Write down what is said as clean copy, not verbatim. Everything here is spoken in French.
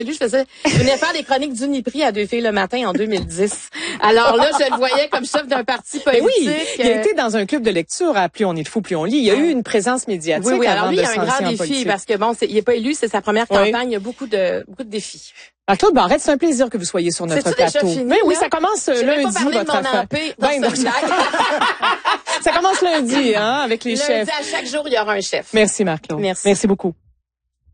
Lui, je venais faire des chroniques d'Uniprix à Deux filles le matin en 2010. Alors là, je le voyais comme chef d'un parti politique. Mais oui, il a été dans un club de lecture à Plus on est de fou, plus on lit. Il y a eu une présence médiatique. Oui, avant alors lui, de il a un grand défi politique. parce que bon, il est pas élu, c'est sa première campagne. Il y a beaucoup de défis. Alors Claude Barrette, c'est un plaisir que vous soyez sur notre plateau. Fini, mais oui, là? ça commence lundi, votre affaire. Ça commence lundi, avec les chefs. Lundi, à chaque jour, il y aura un chef. Merci Marc-Claude. Merci beaucoup.